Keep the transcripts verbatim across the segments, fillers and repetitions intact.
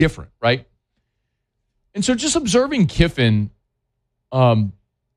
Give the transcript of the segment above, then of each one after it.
different, right? And so just observing Kiffin, um,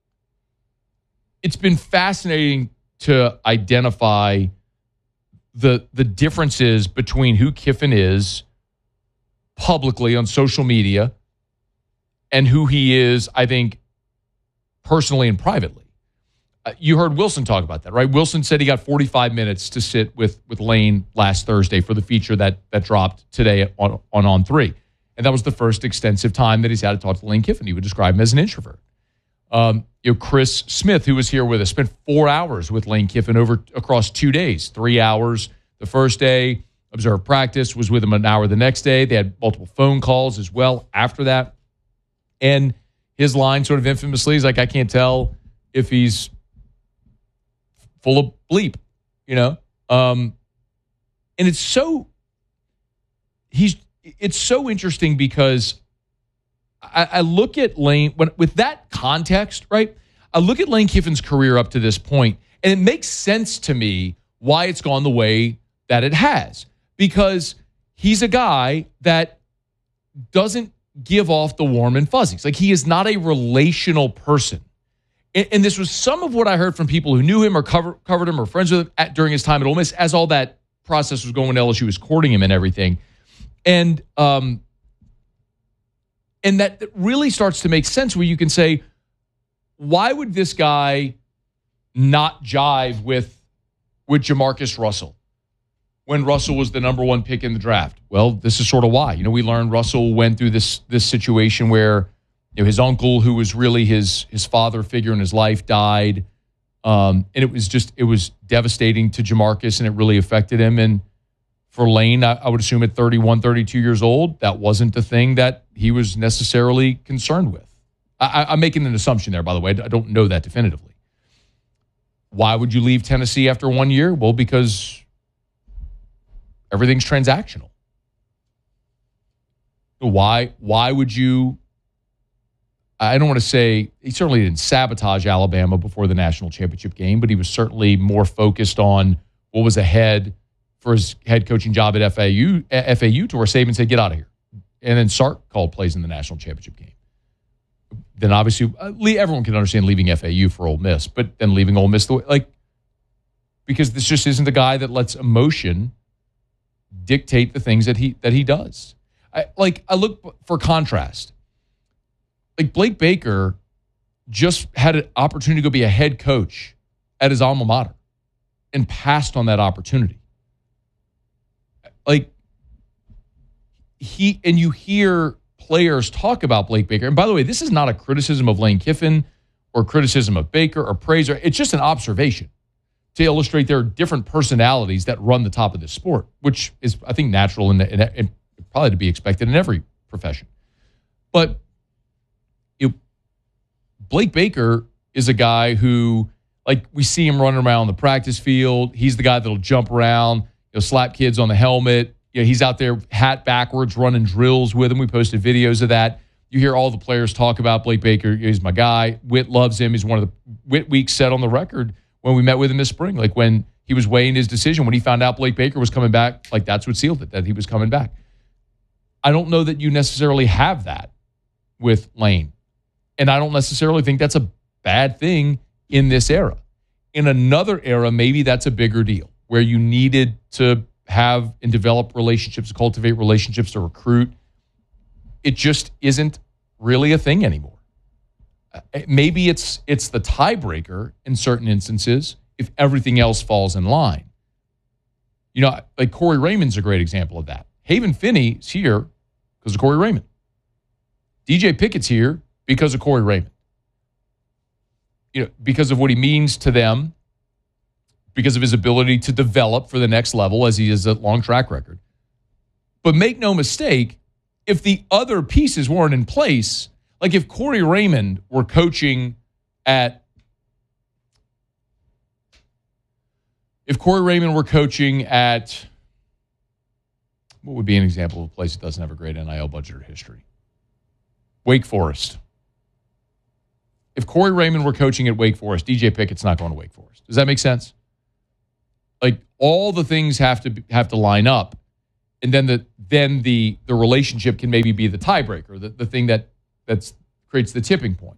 it's been fascinating to identify the the differences between who Kiffin is publicly on social media and who he is, I think, personally and privately. Uh, you heard Wilson talk about that, right? Wilson said he got forty-five minutes to sit with with Lane last Thursday for the feature that that dropped today on on On three. And that was the first extensive time that he's had to talk to Lane Kiffin. He would describe him as an introvert. Um, you know, Chris Smith, who was here with us, spent four hours with Lane Kiffin over across two days. Three hours the first day, observed practice, was with him an hour the next day. They had multiple phone calls as well after that. And his line sort of infamously is like, I can't tell if he's full of bleep, you know? Um, and it's so, he's, it's so interesting because I, I look at Lane, when, with that context, right? I look at Lane Kiffin's career up to this point, and it makes sense to me why it's gone the way that it has. Because he's a guy that doesn't give off the warm and fuzzies. Like, he is not a relational person. And, and this was some of what I heard from people who knew him or cover, covered him or friends with him at, during his time at Ole Miss, as all that process was going, L S U was courting him and everything. And um, and that really starts to make sense where you can say, why would this guy not jive with, with Jamarcus Russell when Russell was the number one pick in the draft? Well, this is sort of why. You know, we learned Russell went through this this situation where, you know, his uncle, who was really his his father figure in his life, died. Um, and it was just, it was devastating to Jamarcus, and it really affected him. And for Lane, I, I would assume at thirty-one, thirty-two years old, that wasn't the thing that he was necessarily concerned with. I, I'm making an assumption there, by the way. I don't know that definitively. Why would you leave Tennessee after one year? Well, because everything's transactional. Why, why would you, I don't want to say, he certainly didn't sabotage Alabama before the national championship game, but he was certainly more focused on what was ahead for his head coaching job at F A U, F A U to where Saban said, get out of here. And then Sark called plays in the national championship game. Then obviously, everyone can understand leaving F A U for Ole Miss, but then leaving Ole Miss, the way, like, because this just isn't the guy that lets emotion dictate the things that he that he does. I, like, I look for contrast. Like, Blake Baker just had an opportunity to go be a head coach at his alma mater and passed on that opportunity. Like, he, and you hear players talk about Blake Baker. And by the way, this is not a criticism of Lane Kiffin or criticism of Baker or praise. It's just an observation to illustrate there are different personalities that run the top of this sport, which is, I think, natural and, and, and probably to be expected in every profession. But it, Blake Baker is a guy who, like, we see him running around the practice field. He's the guy that'll jump around, you know, slap kids on the helmet. You know, he's out there hat backwards running drills with him. We posted videos of that. You hear all the players talk about Blake Baker. He's my guy. Witt loves him. He's one of the Witt Week said on the record when we met with him this spring, like when he was weighing his decision, when he found out Blake Baker was coming back, like that's what sealed it, that he was coming back. I don't know that you necessarily have that with Lane. And I don't necessarily think that's a bad thing in this era. In another era, maybe that's a bigger deal where you needed to have and develop relationships, cultivate relationships, to recruit. It just isn't really a thing anymore. Maybe it's it's the tiebreaker in certain instances if everything else falls in line. You know, like Corey Raymond's a great example of that. Haven Finney's here because of Corey Raymond. D J Pickett's here because of Corey Raymond. You know, because of what he means to them, because of his ability to develop for the next level as he has a long track record. But make no mistake, if the other pieces weren't in place, like if Corey Raymond were coaching at, if Corey Raymond were coaching at, what would be an example of a place that doesn't have a great N I L budget or history? Wake Forest. If Corey Raymond were coaching at Wake Forest, D J Pickett's not going to Wake Forest. Does that make sense? Like, all the things have to have to line up. And then the then the the relationship can maybe be the tiebreaker, the, the thing that that's creates the tipping point.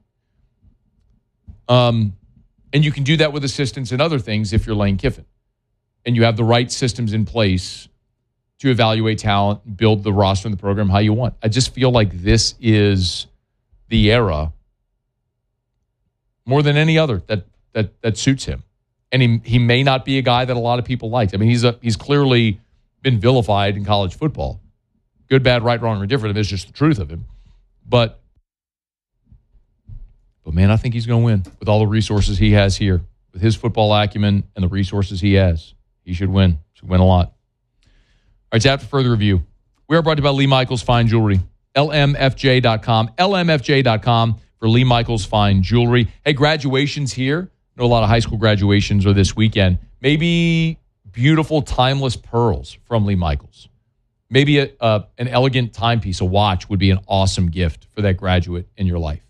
Um, and you can do that with assistants and other things if you're Lane Kiffin. And you have the right systems in place to evaluate talent, build the roster and the program how you want. I just feel like this is the era more than any other that that that suits him. And he he may not be a guy that a lot of people like. I mean, he's a he's clearly been vilified in college football. Good, bad, right, wrong, or indifferent. It's just the truth of him. But but man, I think he's going to win with all the resources he has here. With his football acumen and the resources he has, he should win. Should win a lot. All right, so after further review, we are brought to you by Lee Michaels Fine Jewelry. L M F J dot com. L M F J dot com for Lee Michaels Fine Jewelry. Hey, graduations here. I know a lot of high school graduations are this weekend. Maybe beautiful, timeless pearls from Lee Michaels. Maybe a, uh, an elegant timepiece, a watch, would be an awesome gift for that graduate in your life.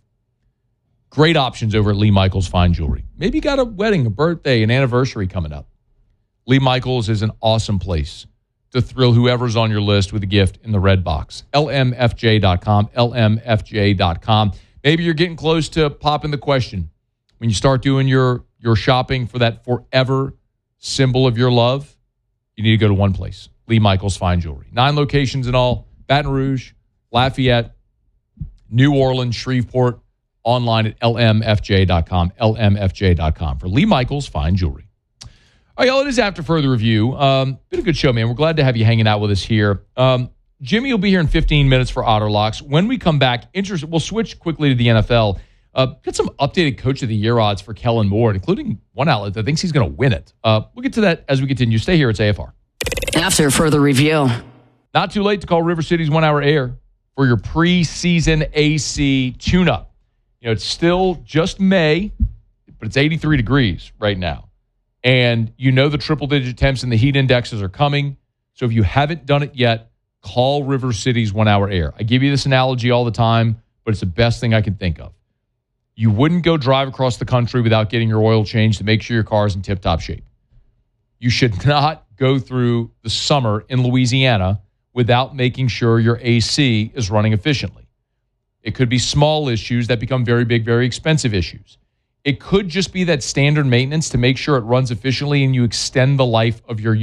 Great options over at Lee Michaels Fine Jewelry. Maybe you got a wedding, a birthday, an anniversary coming up. Lee Michaels is an awesome place to thrill whoever's on your list with a gift in the red box. L M F J dot com, L M F J dot com. Maybe you're getting close to popping the question. When you start doing your, your shopping for that forever symbol of your love, you need to go to one place, Lee Michaels Fine Jewelry. Nine locations in all, Baton Rouge, Lafayette, New Orleans, Shreveport, online at L M F J dot com, L M F J dot com for Lee Michaels Fine Jewelry. All right, y'all, it is after further review. Um, been a good show, man. We're glad to have you hanging out with us here. Um, Jimmy will be here in fifteen minutes for Otter Locks. When we come back, interest, we'll switch quickly to the N F L. Uh, got some updated Coach of the Year odds for Kellen Moore, including one outlet that thinks he's going to win it. Uh, we'll get to that as we continue. Stay here. It's A F R. After further review. Not too late to call River City's one-hour air for your preseason A C tune-up. You know, it's still just May, but it's eighty-three degrees right now. And you know the triple-digit temps and the heat indexes are coming. So if you haven't done it yet, call River City's one-hour air. I give you this analogy all the time, but it's the best thing I can think of. You wouldn't go drive across the country without getting your oil changed to make sure your car is in tip-top shape. You should not go through the summer in Louisiana without making sure your A C is running efficiently. It could be small issues that become very big, very expensive issues. It could just be that standard maintenance to make sure it runs efficiently and you extend the life of your unit.